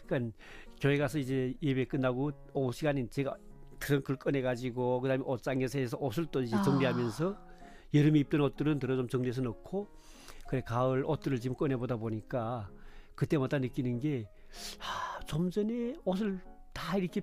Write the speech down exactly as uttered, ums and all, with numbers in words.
그러니까 교회 가서 이제 예배 끝나고 오후 시간인 제가 트렁크를 꺼내가지고 그다음에 옷장에서 해서 옷을 또 이제 정리하면서 아. 여름에 입던 옷들은 들어 좀 정리해서 넣고 그래 가을 옷들을 지금 꺼내보다 보니까 그때마다 느끼는 게 아, 좀 전에 옷을 다 이렇게